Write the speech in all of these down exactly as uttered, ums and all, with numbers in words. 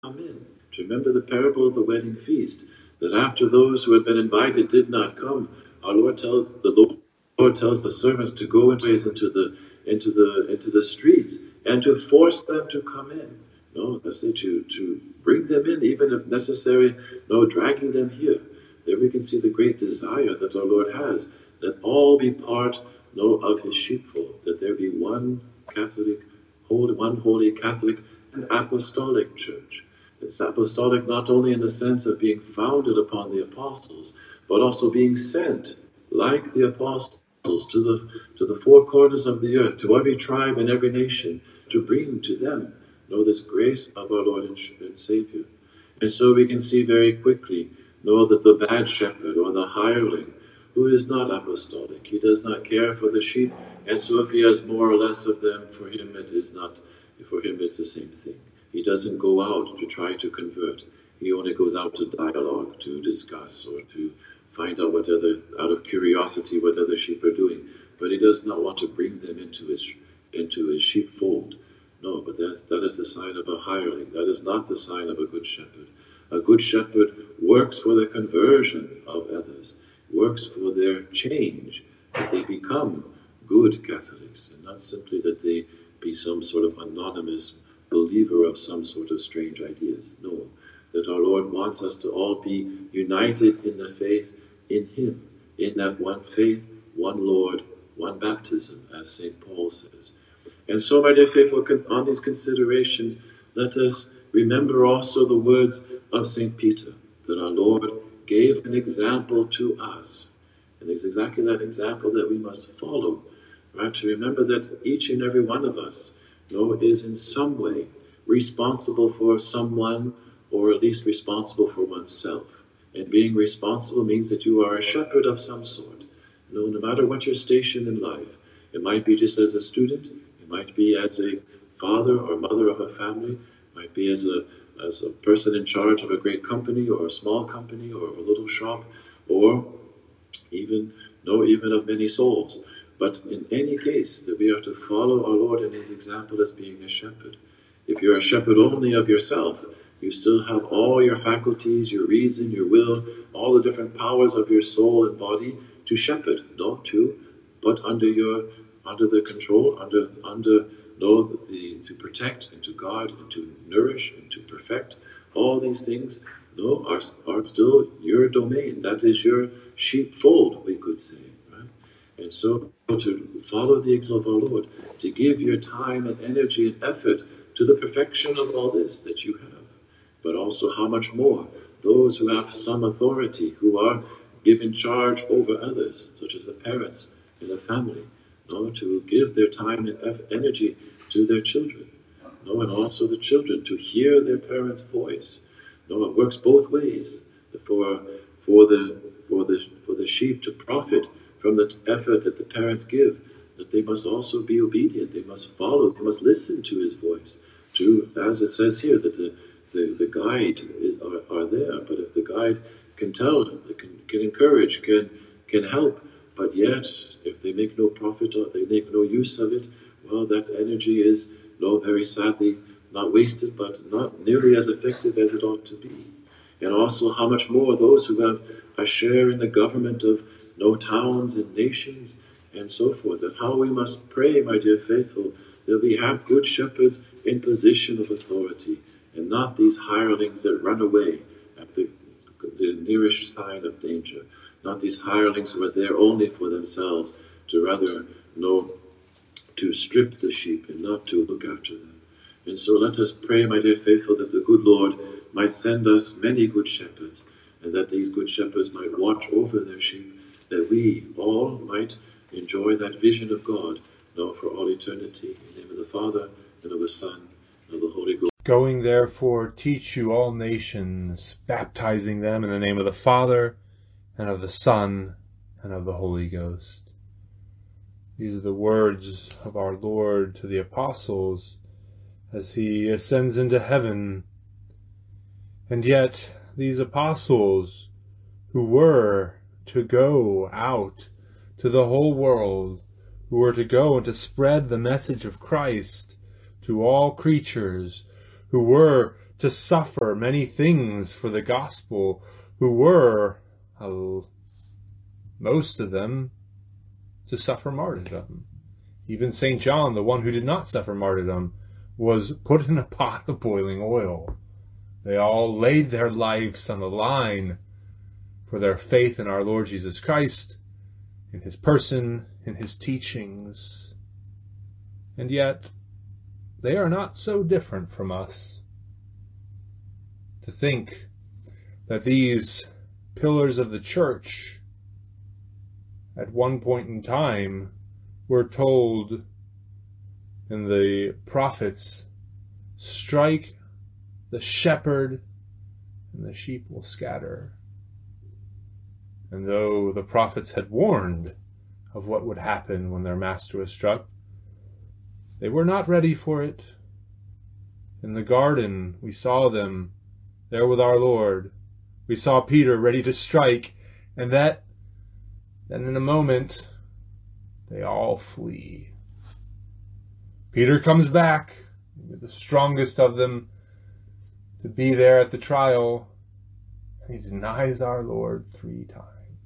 come in. To remember the parable of the wedding feast, that after those who had been invited did not come, our Lord tells the Lord tells the servants to go into the into the into the streets and to force them to come in. No, I say to to bring them in, even if necessary. No, dragging them here. There we can see the great desire that our Lord has, that all be part, no, of His sheepfold, that there be one Catholic, holy, one holy Catholic and apostolic church. It's apostolic not only in the sense of being founded upon the apostles, but also being sent, like the apostles, to the to the four corners of the earth, to every tribe and every nation, to bring to them, know, this grace of our Lord and, and Savior. And so we can see very quickly, know, that the bad shepherd or the hireling, who is not apostolic, he does not care for the sheep, and so if he has more or less of them, for him it is not, for him it's the same thing. He doesn't go out to try to convert. He only goes out to dialogue, to discuss, or to find out what other, out of curiosity, what other sheep are doing. But he does not want to bring them into his into his sheepfold. No, but that's, that is the sign of a hireling. That is not the sign of a good shepherd. A good shepherd works for the conversion of others, works for their change, that they become good Catholics, and not simply that they be some sort of anonymous believer of some sort of strange ideas. No, that our Lord wants us to all be united in the faith in Him, in that one faith, one Lord, one baptism, as Saint Paul says. And so, my dear faithful, on these considerations, let us remember also the words of Saint Peter, that our Lord gave an example to us. And it's exactly that example that we must follow, right? To remember that each and every one of us, no, is in some way responsible for someone, or at least responsible for oneself. And being responsible means that you are a shepherd of some sort. No, no matter what your station in life. It might be just as a student, it might be as a father or mother of a family, it might be as a as a person in charge of a great company or a small company or of a little shop, or even, no, even of many souls. But in any case, that we are to follow our Lord in His example as being a shepherd. If you're a shepherd only of yourself, you still have all your faculties, your reason, your will, all the different powers of your soul and body to shepherd, no, to, but under your, under the control, under, under, no, the, to protect and to guard and to nourish and to perfect. All these things, no, are, are still your domain. That is your sheepfold, we could say. And so to follow the example of our Lord, to give your time and energy and effort to the perfection of all this that you have. But also how much more those who have some authority, who are given charge over others, such as the parents in a family, no, to give their time and energy to their children. No, and also the children to hear their parents' voice. No, it works both ways. For for the for the for the sheep to profit from the effort that the parents give, that they must also be obedient, they must follow, they must listen to His voice. To, as it says here, that the, the, the guide is, are, are there, but if the guide can tell them, they can, can encourage, can can help, but yet, if they make no profit or they make no use of it, well, that energy is, no, very sadly, not wasted, but not nearly as effective as it ought to be. And also, how much more those who have a share in the government of no towns and nations and so forth, and how we must pray, my dear faithful, that we have good shepherds in position of authority, and not these hirelings that run away at the, the nearest sign of danger, not these hirelings who are there only for themselves, to rather know, to strip the sheep and not to look after them. And so let us pray, my dear faithful, that the good Lord might send us many good shepherds, and that these good shepherds might watch over their sheep, that we all might enjoy that vision of God, now for all eternity. In the name of the Father, and of the Son, and of the Holy Ghost. Going therefore, teach you all nations, baptizing them in the name of the Father, and of the Son, and of the Holy Ghost. These are the words of our Lord to the apostles as He ascends into heaven. And yet, these apostles, who were to go out to the whole world, who were to go and to spread the message of Christ to all creatures, who were to suffer many things for the gospel, who were, uh, most of them, to suffer martyrdom. Even Saint John, the one who did not suffer martyrdom, was put in a pot of boiling oil. They all laid their lives on the line for their faith in our Lord Jesus Christ, in his person, in his teachings. And yet, they are not so different from us. To think that these pillars of the church, at one point in time, were told in the prophets, strike the shepherd and the sheep will scatter. And though the prophets had warned of what would happen when their master was struck, they were not ready for it. In the garden, we saw them there with our Lord. We saw Peter ready to strike, and that, then in a moment, they all flee. Peter comes back, the strongest of them, to be there at the trial, and he denies our Lord three times.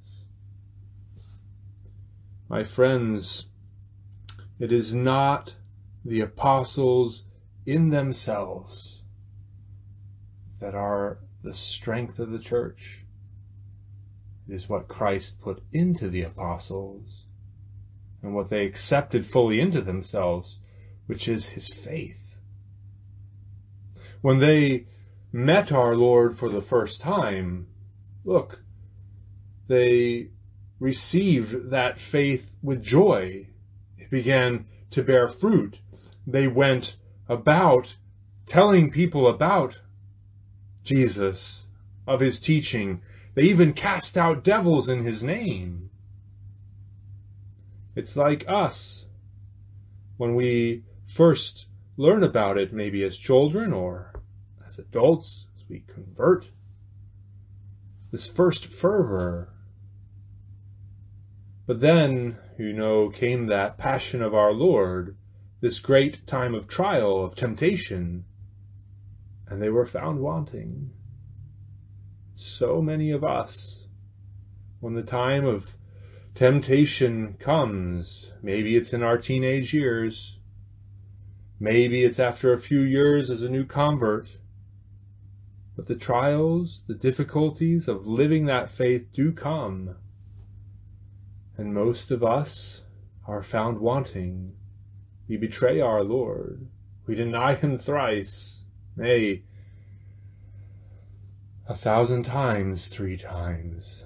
My friends, it is not the apostles in themselves that are the strength of the church. It is what Christ put into the apostles and what they accepted fully into themselves, which is his faith. When they met our Lord for the first time, look, they received that faith with joy. It began to bear fruit. They went about telling people about Jesus, of his teaching. They even cast out devils in his name. It's like us. When we first learn about it, maybe as children or as adults, as we convert, this first fervor. But then, you know, came that passion of our Lord, this great time of trial, of temptation, and they were found wanting. So many of us, when the time of temptation comes, maybe it's in our teenage years, maybe it's after a few years as a new convert, but the trials, the difficulties of living that faith do come. And most of us are found wanting. We betray our Lord. We deny him thrice, nay, a thousand times, three times.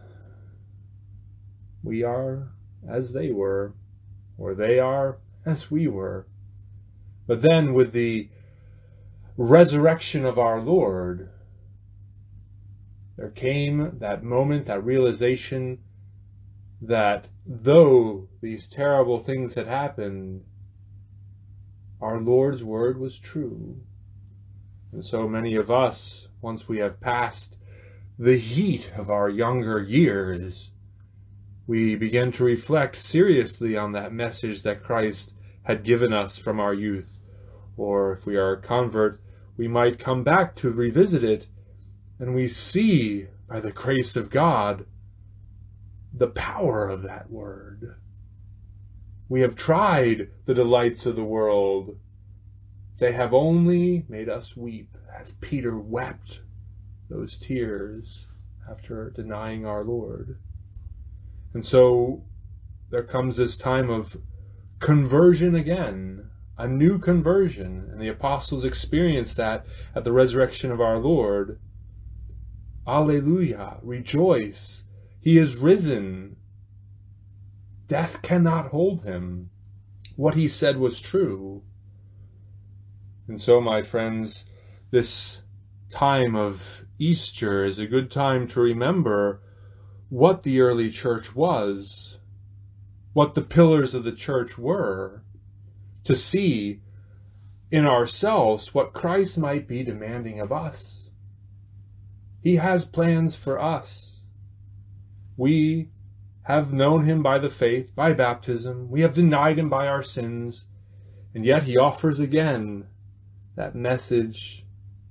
We are as they were, or they are as we were. But then with the resurrection of our Lord, there came that moment, that realization that though these terrible things had happened, our Lord's word was true. And so many of us, once we have passed the heat of our younger years, we begin to reflect seriously on that message that Christ had given us from our youth. Or if we are a convert, we might come back to revisit it, and we see, by the grace of God, the power of that word. We have tried the delights of the world. They have only made us weep, as Peter wept those tears after denying our Lord. And so there comes this time of conversion again, a new conversion, and the apostles experienced that at the resurrection of our Lord. Alleluia, rejoice. He is risen. Death cannot hold him. What he said was true. And so, my friends, this time of Easter is a good time to remember what the early church was, what the pillars of the church were, to see in ourselves what Christ might be demanding of us. He has plans for us. We have known him by the faith, by baptism. We have denied him by our sins. And yet he offers again that message,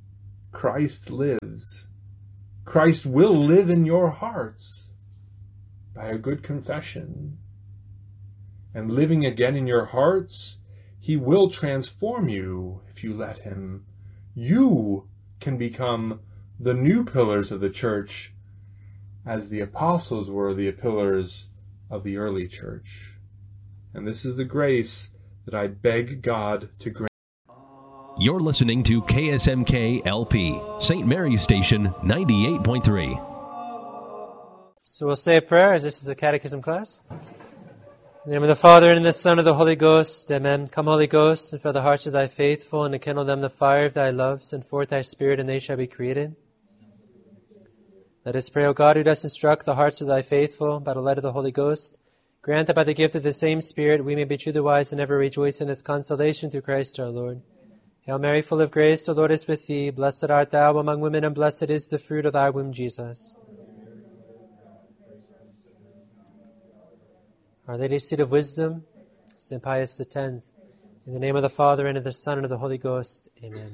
Christ lives. Christ will live in your hearts by a good confession. And living again in your hearts, he will transform you if you let him. You can become the new pillars of the church as the apostles were the pillars of the early church. And this is the grace that I beg God to grant. You're listening to K S M K L P, Saint Mary's Station, ninety-eight point three. So we'll say a prayer as this is a catechism class. In the name of the Father, and of the Son, and of the Holy Ghost. Amen. Come, Holy Ghost, and fill the hearts of thy faithful, and enkindle them the fire of thy love. Send forth thy Spirit, and they shall be created. Let us pray, O God, who dost instruct the hearts of thy faithful by the light of the Holy Ghost. Grant that by the gift of the same Spirit we may be truly wise and ever rejoice in his consolation through Christ our Lord. Hail Mary, full of grace, the Lord is with thee. Blessed art thou among women, and blessed is the fruit of thy womb, Jesus. Our Lady, Seat of Wisdom, Saint Pius the tenth. In the name of the Father, and of the Son, and of the Holy Ghost. Amen.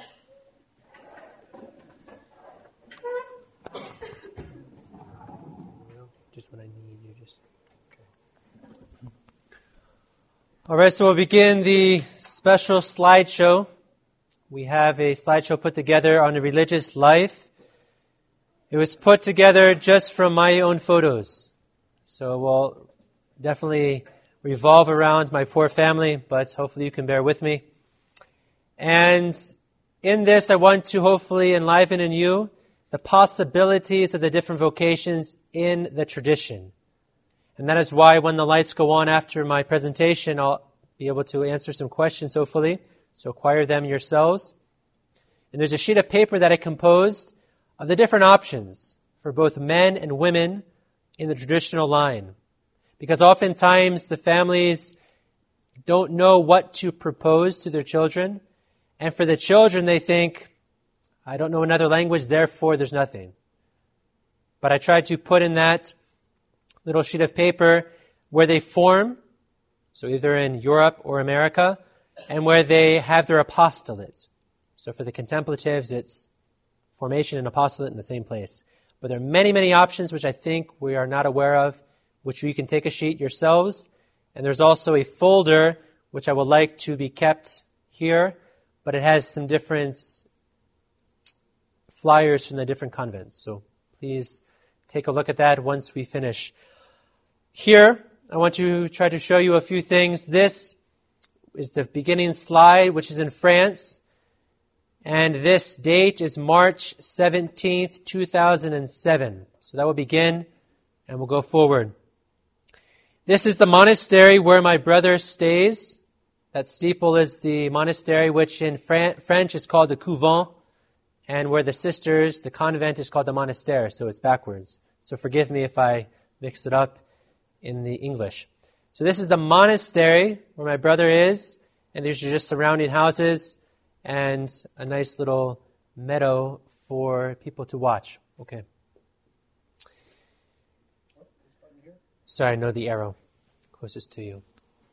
Just what I need, you just... Okay. All right, so we'll begin the special slideshow. We have a slideshow put together on the religious life. It was put together just from my own photos. So we'll definitely revolve around my poor family, but hopefully you can bear with me. And in this, I want to hopefully enliven in you the possibilities of the different vocations in the tradition. And that is why when the lights go on after my presentation, I'll be able to answer some questions, hopefully. So acquire them yourselves. And there's a sheet of paper that I composed of the different options for both men and women in the traditional line. Because oftentimes the families don't know what to propose to their children. And for the children, they think, I don't know another language, therefore there's nothing. But I tried to put in that little sheet of paper where they form, so either in Europe or America, and where they have their apostolate. So for the contemplatives, it's formation and apostolate in the same place. But there are many, many options which I think we are not aware of, which you can take a sheet yourselves. And there's also a folder which I would like to be kept here, but it has some different flyers from the different convents. So please take a look at that once we finish. Here, I want to try to show you a few things. This is the beginning slide, which is in France. And this date is March seventeenth, two thousand seven. So that will begin, and we'll go forward. This is the monastery where my brother stays. That steeple is the monastery, which in Fran- French is called the couvent, and where the sisters, the convent, is called the monastère, so it's backwards. So forgive me if I mix it up in the English. So this is the monastery where my brother is, and these are just surrounding houses and a nice little meadow for people to watch. Okay. Sorry, I know the arrow closest to you.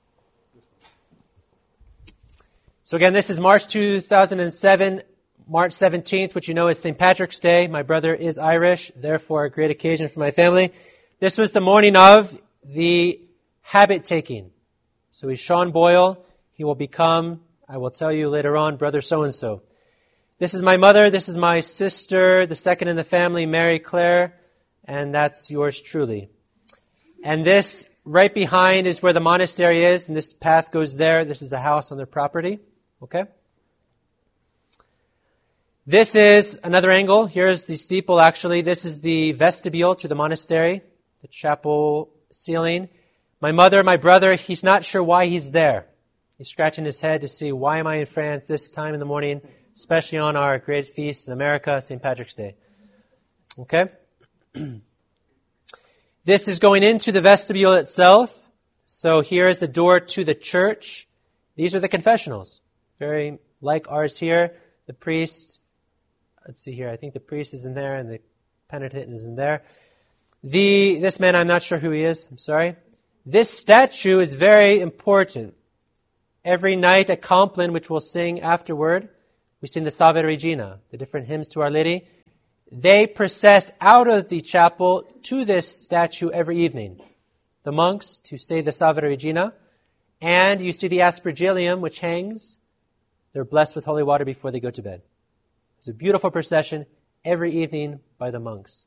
So again, this is March two thousand seven, March seventeenth, which you know is Saint Patrick's Day. My brother is Irish, therefore a great occasion for my family. This was the morning of the habit taking. So he's Sean Boyle. He will become, I will tell you later on, brother so-and-so. This is my mother. This is my sister, the second in the family, Mary Claire. And that's yours truly. And this right behind is where the monastery is. And this path goes there. This is a house on their property. Okay. This is another angle. Here's the steeple, actually. This is the vestibule to the monastery, the chapel ceiling. My mother, my brother, he's not sure why he's there. He's scratching his head to see, why am I in France this time in the morning, especially on our great feast in America, Saint Patrick's Day. Okay? This is going into the vestibule itself. So here is the door to the church. These are the confessionals. Very like ours here. The priest, let's see here, I think the priest is in there and the penitent is in there. The This man, I'm not sure who he is, I'm sorry. This statue is very important. Every night at Compline, which we'll sing afterward, We sing the Salve Regina, the different hymns to Our Lady. They process out of the chapel to this statue every evening. The monks to say the Salve Regina, and you see the Aspergillium, which hangs. They're blessed with holy water before they go to bed. It's a beautiful procession every evening by the monks.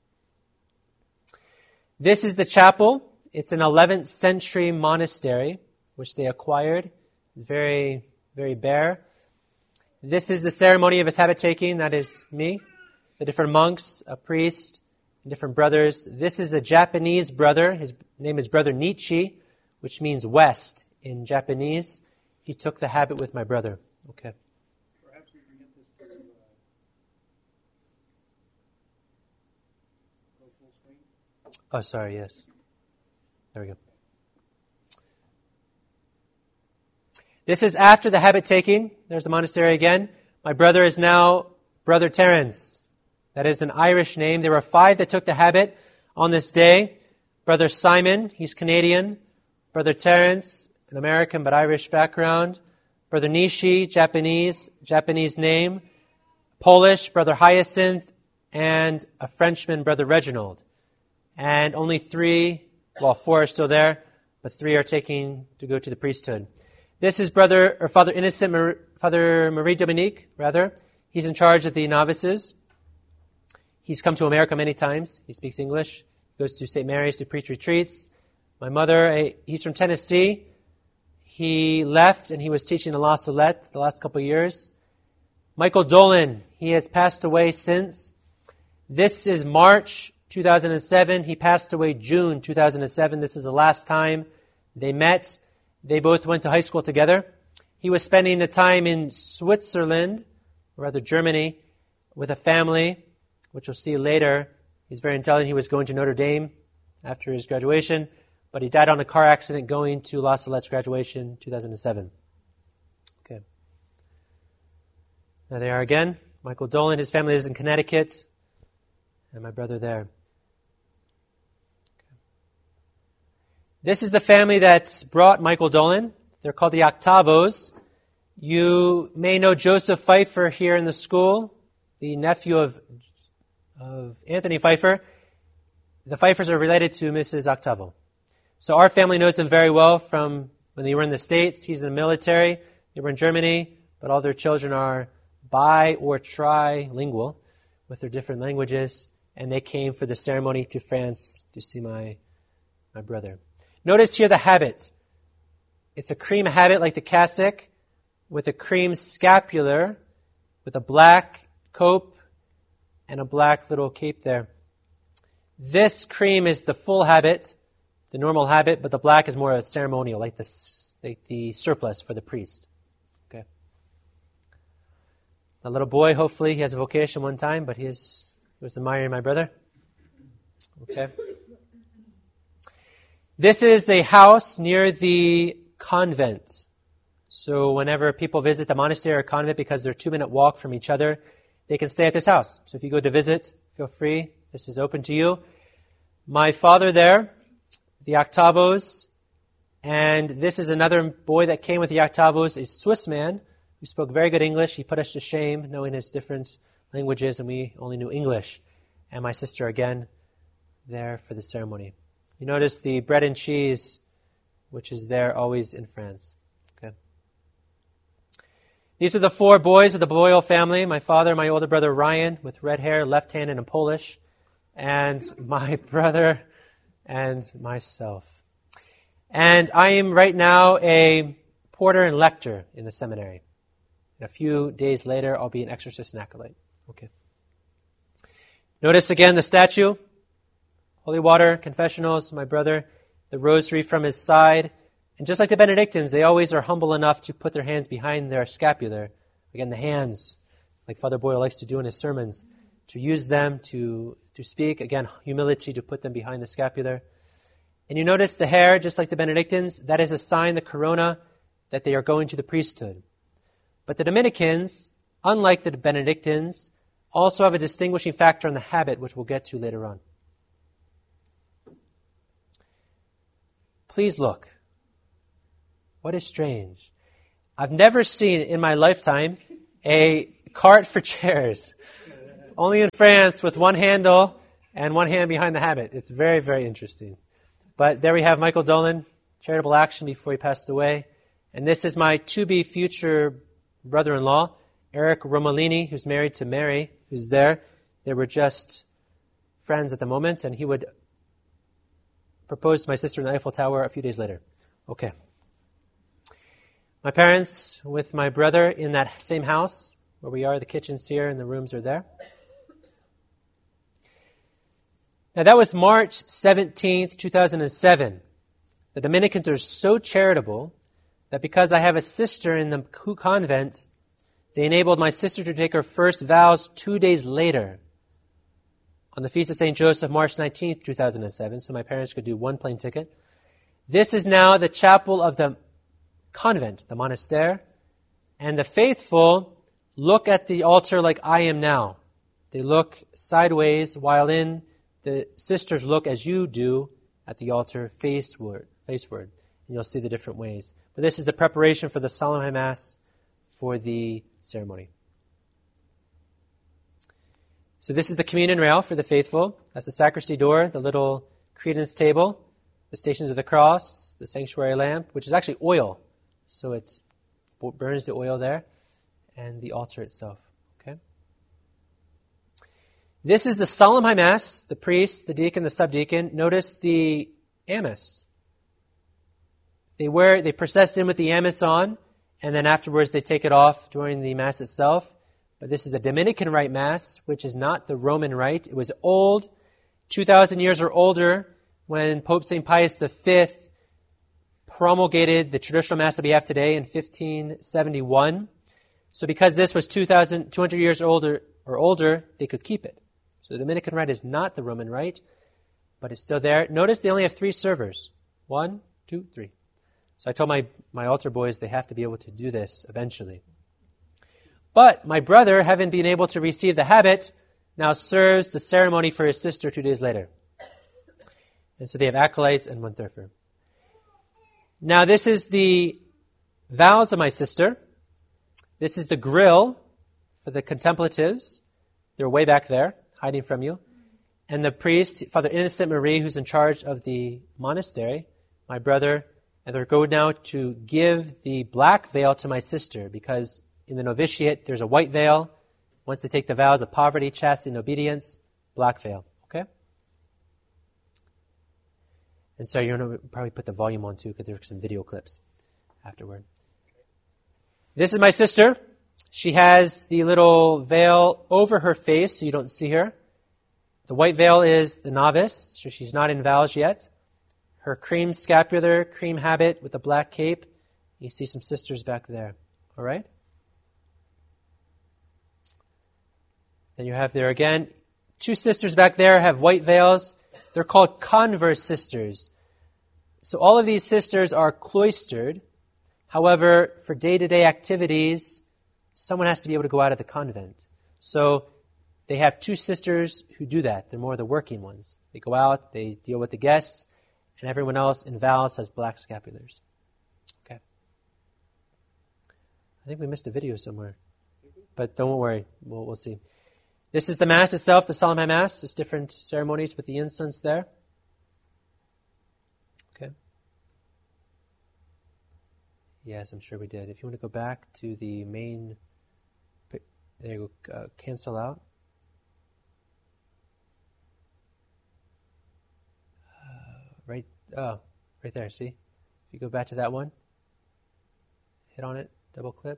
This is the chapel. It's an eleventh century monastery, which they acquired. Very, very bare. This is the ceremony of his habit taking. That is me. The different monks, a priest, and different brothers. This is a Japanese brother. His name is Brother Nichi, which means west in Japanese. He took the habit with my brother. Okay. Perhaps we can get this to uh, go full screen. Oh, sorry, yes. There we go. This is after the habit taking. There's the monastery again. My brother is now Brother Terence. That is an Irish name. There were five that took the habit on this day. Brother Simon, he's Canadian. Brother Terence, an American but Irish background. Brother Nishi, Japanese, Japanese name. Polish, Brother Hyacinth, and a Frenchman, Brother Reginald. And only three, well, four are still there, but three are taking to go to the priesthood. This is Brother, or Father Innocent, Mar- Father Marie Dominique, rather. He's in charge of the novices. He's come to America many times. He speaks English. He goes to Saint Mary's to preach retreats. My mother, he's from Tennessee. He left and he was teaching in La Salette the last couple of years. Michael Dolan, he has passed away since. This is March two thousand seven. He passed away June two thousand seven. This is the last time they met. They both went to high school together. He was spending the time in Switzerland, or rather Germany, with a family, which we'll see later. He's very intelligent. He was going to Notre Dame after his graduation, but he died on a car accident going to La Salette's graduation, two thousand seven. Okay. There they are again. Michael Dolan, his family is in Connecticut, and my brother there. Okay. This is the family that brought Michael Dolan. They're called the Octavos. You may know Joseph Pfeiffer here in the school, the nephew of of Anthony Pfeiffer. The Pfeiffers are related to Missus Octavo. So our family knows them very well from when they were in the States. He's in the military. They were in Germany, but all their children are bi or trilingual with their different languages, and they came for the ceremony to France to see my, my brother. Notice here the habit. It's a cream habit like the cassock with a cream scapular with a black cope and a black little cape there. This cream is the full habit, the normal habit, but the black is more a ceremonial, like the, like the surplice for the priest. Okay. The little boy, hopefully, he has a vocation one time, but he, is, he was admiring my brother. Okay. This is a house near the convent. So whenever people visit the monastery or convent, because they're a two-minute walk from each other, they can stay at this house. So if you go to visit, feel free. This is open to you. My father there, the Octavos, and this is another boy that came with the Octavos, a Swiss man who spoke very good English. He put us to shame knowing his different languages, and we only knew English. And my sister again there for the ceremony. You notice the bread and cheese, which is there always in France. Okay. These are the four boys of the Boyle family. My father, my older brother Ryan, with red hair, left-handed and Polish, and my brother and myself. And I am right now a porter and lector in the seminary. And a few days later, I'll be an exorcist and acolyte. Okay. Notice again the statue. Holy water, confessionals, my brother, the rosary from his side. And just like the Benedictines, they always are humble enough to put their hands behind their scapular. Again, the hands, like Father Boyle likes to do in his sermons, to use them to, to speak. Again, humility to put them behind the scapular. And you notice the hair, just like the Benedictines, that is a sign, the corona, that they are going to the priesthood. But the Dominicans, unlike the Benedictines, also have a distinguishing factor in the habit, which we'll get to later on. Please look. What is strange? I've never seen in my lifetime a cart for chairs. Only in France with one handle and one hand behind the habit. It's very, very interesting. But there we have Michael Dolan, charitable action before he passed away. And this is my to-be future brother-in-law, Eric Romolini, who's married to Mary, who's there. They were just friends at the moment, and he would propose to my sister in the Eiffel Tower a few days later. Okay. My parents with my brother in that same house where we are. The kitchen's here and the rooms are there. Now that was March seventeenth, two thousand seven. The Dominicans are so charitable that because I have a sister in the convent, they enabled my sister to take her first vows two days later on the Feast of Saint Joseph, March nineteenth, two thousand seven, so my parents could do one plane ticket. This is now the chapel of the convent, the monastère, and the faithful look at the altar like I am now. They look sideways, while in the sisters look as you do at the altar, faceward, faceward, and you'll see the different ways. But this is the preparation for the Solemn High Mass for the ceremony. So this is the communion rail for the faithful. That's the sacristy door, the little credence table, the Stations of the Cross, the sanctuary lamp, which is actually oil. So it burns the oil there, and the altar itself. Okay. This is the Solemn High Mass, the priest, the deacon, the subdeacon. Notice the amice. They wear, they process in with the amice on, and then afterwards they take it off during the Mass itself. But this is a Dominican Rite Mass, which is not the Roman Rite. It was old, two thousand years or older, when Pope Saint Pius the Fifth promulgated the traditional Mass that we have today in fifteen seventy-one. So because this was two thousand, two hundred years older or older, they could keep it. So the Dominican Rite is not the Roman Rite, but it's still there. Notice they only have three servers. One, two, three. So I told my, my altar boys they have to be able to do this eventually. But my brother, having been able to receive the habit, now serves the ceremony for his sister two days later. And so they have acolytes and one thurfer. Now this is the vows of my sister. This is the grill for the contemplatives. They're way back there, hiding from you. And the priest, Father Innocent Marie, who's in charge of the monastery, my brother, and they're going now to give the black veil to my sister, because in the novitiate, there's a white veil. Once they take the vows of poverty, chastity, and obedience, black veil. Okay? And so you're going to probably put the volume on too, because there's some video clips afterward. This is my sister. She has the little veil over her face, so you don't see her. The white veil is the novice, so she's not in vows yet. Her cream scapular, cream habit with the black cape. You see some sisters back there. All right? Then you have there again, two sisters back there have white veils. They're called converse sisters. So all of these sisters are cloistered. However, for day-to-day activities, someone has to be able to go out of the convent. So they have two sisters who do that. They're more the working ones. They go out, they deal with the guests, and everyone else in vows has black scapulars. Okay. I think we missed a video somewhere. But don't worry, we'll, we'll see. This is the Mass itself, the Solemn High Mass. There's different ceremonies with the incense there. Okay. Yes, I'm sure we did. If you want to go back to the main, there you go, uh, cancel out. Uh, right, oh, right there, see? If you go back to that one, hit on it, double click.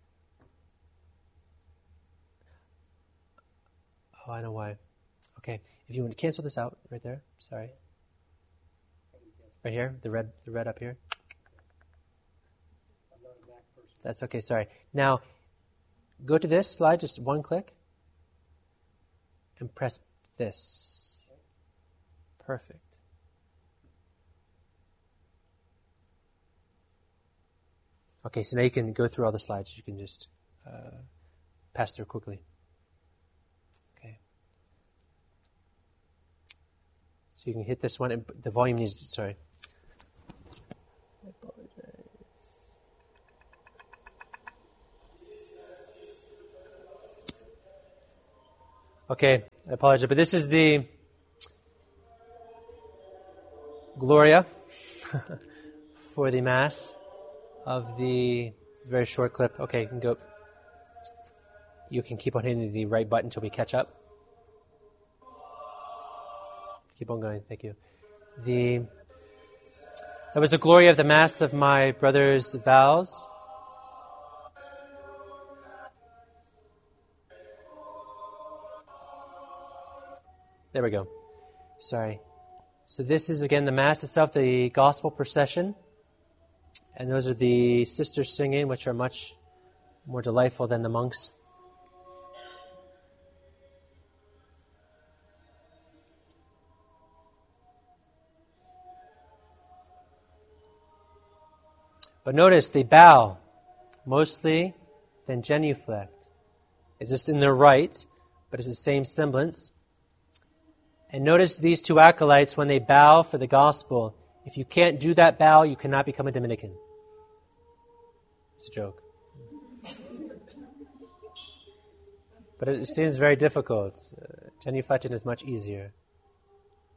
Oh, I know why. Okay, if you want to cancel this out, right there, sorry. Right here, the red, the red up here. That's okay, sorry. Now, go to this slide, just one click, and press this. Perfect. Okay, so now you can go through all the slides. You can just uh, pass through quickly. Okay. So you can hit this one, and the volume needs, sorry. I apologize. Okay, I apologize, but this is the Gloria for the Mass of the very short clip. Okay, you can go. You can keep on hitting the right button until we catch up. Keep on going, thank you. The That was the Gloria of the Mass of my brother's vows. There we go. Sorry. So this is, again, the Mass itself, the Gospel procession. And those are the sisters singing, which are much more delightful than the monks. But notice they bow, mostly, then genuflect. It's just in their right, but it's the same semblance. And notice these two acolytes, when they bow for the gospel, if you can't do that bow, you cannot become a Dominican. It's a joke. But it seems very difficult. Uh, genuflection is much easier.